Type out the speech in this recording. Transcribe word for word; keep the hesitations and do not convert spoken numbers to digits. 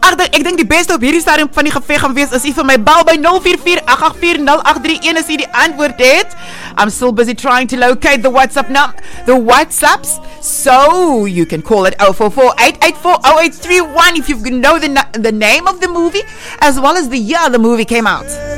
Ag, ek dink die beste op hierdie stadium van die geveg gaan wees is jy vir my bel by zero four four, eight eight four, zero eight three one as jy die antwoord het. I'm still busy trying to locate the WhatsApp num the WhatsApps, so you can call it zero four four, eight eight four, zero eight three one if you know the the name of the movie as well as the year the movie came out.